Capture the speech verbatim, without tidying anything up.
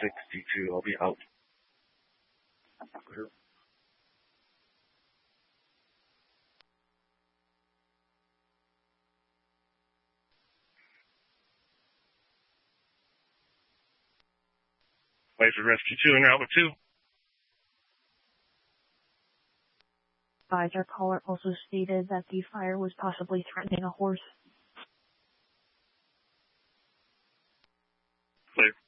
sixty-two. I'll be out. Clear. Laser Rescue two, en route with two. Advisor caller also stated that the fire was possibly threatening a horse. Clear.